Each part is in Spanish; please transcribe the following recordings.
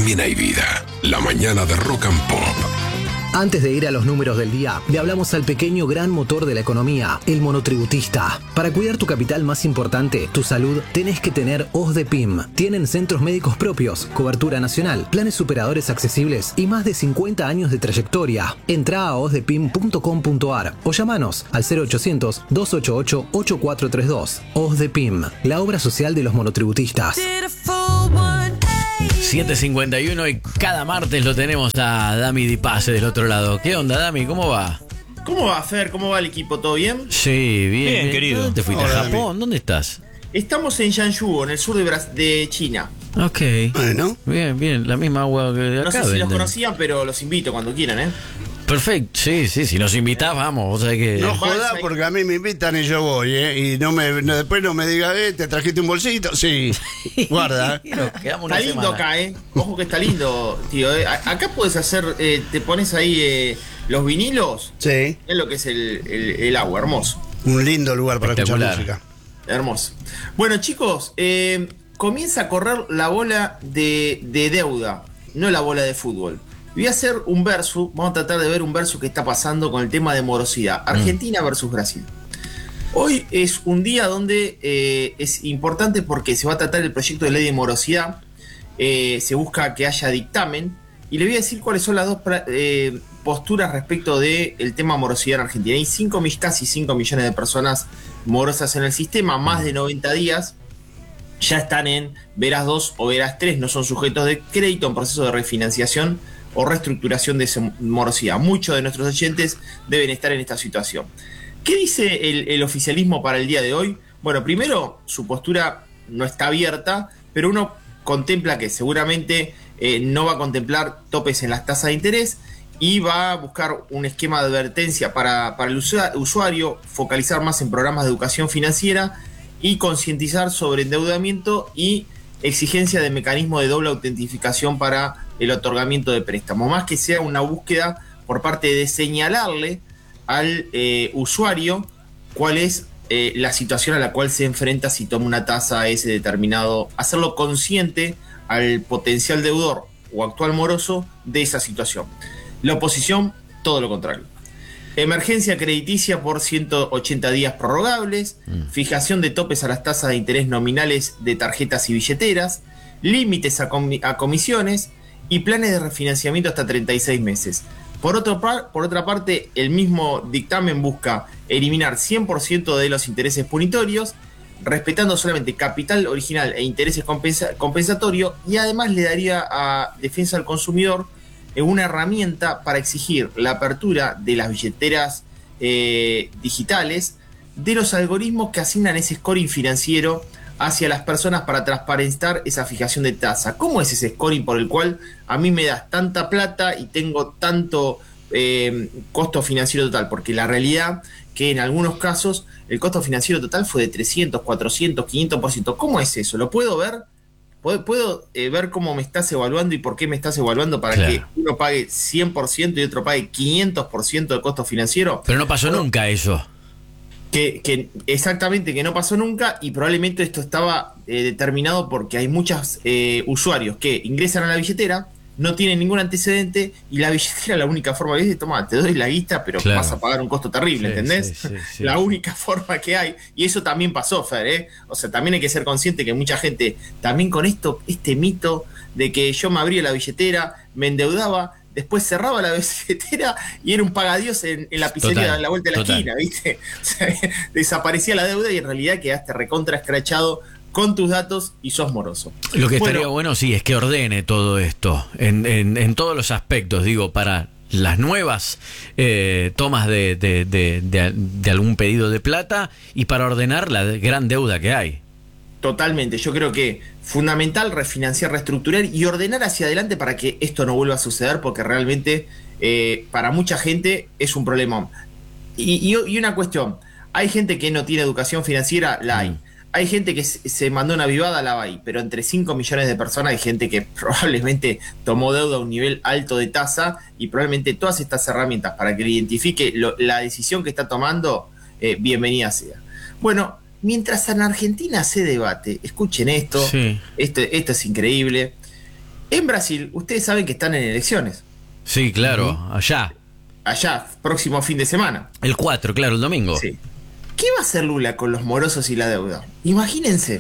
también hay vida. La mañana de Rock and Pop. Antes de ir a los números del día, le hablamos al pequeño gran motor de la economía, el monotributista. Para cuidar tu capital más importante, tu salud, tenés que tener OSDEPIM. Tienen centros médicos propios, cobertura nacional, planes superadores accesibles y más de 50 años de trayectoria. Entrá a osdepim.com.ar o llamanos al 0800-288-8432. OSDEPIM, la obra social de los monotributistas. 7:51 y cada martes lo tenemos a Dami Di Pase del otro lado. ¿Qué onda, Dami? ¿Cómo va? ¿Cómo va, Fer? ¿Cómo va el equipo? ¿Todo bien? Sí, bien. Bien, querido. ¿Dónde te fuiste? Hola, ¿A Japón? Dami. ¿Dónde estás? Estamos en Jiangsu, en el sur de China. Ok. Bueno. Bien. La misma agua que de acá. No sé si los venden. conocían, pero los invito cuando quieran, ¿eh? Perfecto. Sí. Si nos invitás, vamos. O sea que... No jodás porque a mí me invitan y yo voy, ¿eh? Y después no me digas, ¿te trajiste un bolsito? Sí. Guarda. Nos quedamos una Está lindo semana. acá, ¿eh? Ojo que está lindo, tío. Acá puedes hacer, te pones ahí los vinilos. Sí. Es lo que es el agua, hermoso. Un lindo lugar para escuchar Espectacular. música. Hermoso. Bueno, chicos, comienza a correr la bola de deuda, no la bola de fútbol. Voy a hacer un versus, vamos a tratar de ver un versus que está pasando con el tema de morosidad. Argentina versus Brasil. Hoy es un día donde es importante porque se va a tratar el proyecto de ley de morosidad. Se busca que haya dictamen. Y le voy a decir cuáles son las dos posturas respecto del tema morosidad en Argentina. Hay casi 5 millones de personas morosas en el sistema, más de 90 días. Ya están en veras 2 o veras 3, no son sujetos de crédito en proceso de refinanciación o reestructuración de esa morosidad. Muchos de nuestros oyentes deben estar en esta situación. ¿Qué dice el oficialismo para el día de hoy? Bueno, primero, su postura no está abierta, pero uno contempla que seguramente no va a contemplar topes en las tasas de interés y va a buscar un esquema de advertencia para el usuario, focalizar más en programas de educación financiera y concientizar sobre endeudamiento y exigencia de mecanismo de doble autentificación para el otorgamiento de préstamo, más que sea una búsqueda por parte de señalarle al usuario cuál es la situación a la cual se enfrenta si toma una tasa a ese determinado, hacerlo consciente al potencial deudor o actual moroso de esa situación. La oposición, todo lo contrario. Emergencia crediticia por 180 días prorrogables, fijación de topes a las tasas de interés nominales de tarjetas y billeteras, límites a comisiones y planes de refinanciamiento hasta 36 meses. Por otra parte, el mismo dictamen busca eliminar 100% de los intereses punitorios, respetando solamente capital original e intereses compensatorios, y además le daría a Defensa del Consumidor una herramienta para exigir la apertura de las billeteras digitales, de los algoritmos que asignan ese scoring financiero hacia las personas para transparentar esa fijación de tasa. ¿Cómo es ese scoring por el cual a mí me das tanta plata y tengo tanto costo financiero total? Porque la realidad que en algunos casos el costo financiero total fue de 300, 400, 500%. ¿Cómo es eso? ¿Lo puedo ver? ¿Puedo ver cómo me estás evaluando y por qué me estás evaluando para que uno pague 100% y otro pague 500% de costo financiero? Pero no pasó nunca eso. Que exactamente, que no pasó nunca, y probablemente esto estaba determinado porque hay muchos usuarios que ingresan a la billetera, no tienen ningún antecedente, y la billetera, la única forma que es de tomar, te doy la guita, pero Claro. vas a pagar un costo terrible, ¿entendés? Sí. La única forma que hay, y eso también pasó, Fer, ¿eh? O sea, también hay que ser consciente que mucha gente, también con este mito de que yo me abría la billetera, me endeudaba, después cerraba la billetera y era un pagadiós en la pizzería Total, a la vuelta de la total. esquina, ¿viste? O sea, desaparecía la deuda y en realidad quedaste recontra escrachado con tus datos y sos moroso. Lo que estaría bueno, sí, es que ordene todo esto en todos los aspectos, digo, para las nuevas tomas de algún pedido de plata y para ordenar la gran deuda que hay. Totalmente, yo creo que fundamental refinanciar, reestructurar y ordenar hacia adelante para que esto no vuelva a suceder, porque realmente para mucha gente es un problema. Y una cuestión, hay gente que no tiene educación financiera, la hay. Hay gente que se mandó una vivada, la hay, pero entre 5 millones de personas hay gente que probablemente tomó deuda a un nivel alto de tasa, y probablemente todas estas herramientas para que le identifique la decisión que está tomando, bienvenida sea. Bueno, mientras en Argentina se debate, escuchen esto, Sí. esto es increíble, En Brasil, ustedes saben que están en elecciones. Sí, claro, allá. Allá, próximo fin de semana. El 4, claro, el domingo. Sí. ¿Qué va a hacer Lula con los morosos y la deuda? Imagínense.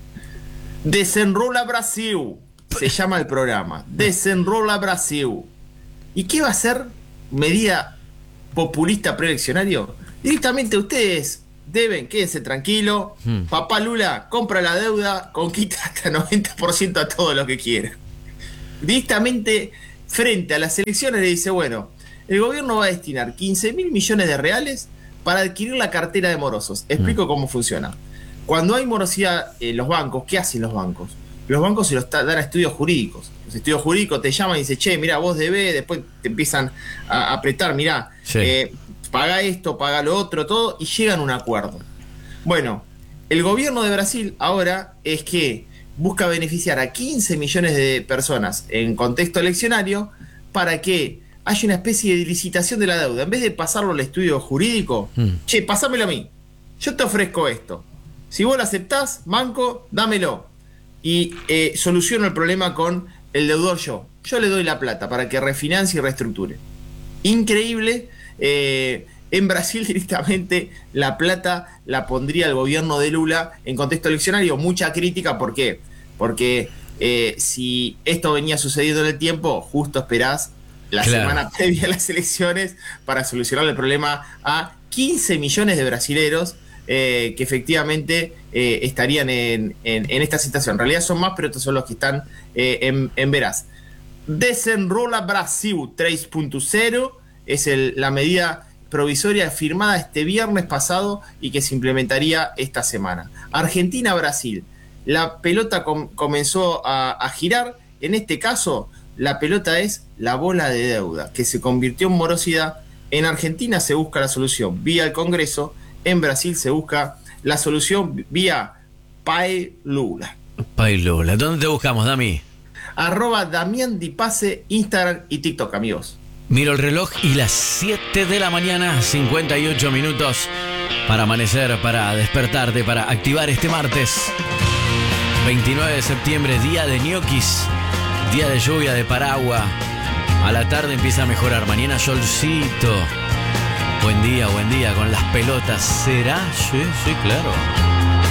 Desenrola Brasil. Se llama el programa. Desenrola Brasil. ¿Y qué va a hacer? Medida populista preeleccionario. Directamente ustedes deben, quédense tranquilo. Papá Lula compra la deuda, conquista hasta 90% a todo lo que quiera. Directamente frente a las elecciones le dice, bueno, el gobierno va a destinar 15.000 millones de reales para adquirir la cartera de morosos. Explico cómo funciona. Cuando hay morosidad en los bancos, ¿qué hacen los bancos? Los bancos se los dan a estudios jurídicos. Los estudios jurídicos te llaman y dicen, che, mira, vos debés, después te empiezan a apretar, mirá, sí. Paga esto, paga lo otro, todo, y llegan a un acuerdo. Bueno, el gobierno de Brasil ahora es que busca beneficiar a 15 millones de personas en contexto eleccionario para que haya una especie de licitación de la deuda. En vez de pasarlo al estudio jurídico, che, pasámelo a mí. Yo te ofrezco esto. Si vos lo aceptás, banco, dámelo. Y soluciono el problema con el deudor yo. Yo le doy la plata para que refinancie y reestructure. Increíble. En Brasil directamente la plata la pondría el gobierno de Lula en contexto eleccionario. Mucha crítica, ¿por qué? Porque si esto venía sucediendo en el tiempo, justo esperás la semana previa a las elecciones para solucionar el problema a 15 millones de brasileros que efectivamente estarían en esta situación. En realidad son más, pero estos son los que están en veraz. Desenrola Brasil 3.0 es la medida provisoria firmada este viernes pasado y que se implementaría esta semana. Argentina-Brasil. La pelota comenzó a girar. En este caso, la pelota es la bola de deuda, que se convirtió en morosidad. En Argentina se busca la solución vía el Congreso. En Brasil se busca la solución vía Pai Lula. Pai Lula. ¿Dónde te buscamos, Dami? @Damián Di Pace, Instagram y TikTok, amigos. Miro el reloj y las 7 de la mañana, 58 minutos para amanecer, para despertarte, para activar este martes 29 de septiembre, día de ñoquis, día de lluvia, de paraguas. A la tarde empieza a mejorar, mañana solcito. Buen día con las pelotas. ¿Será? Sí, claro.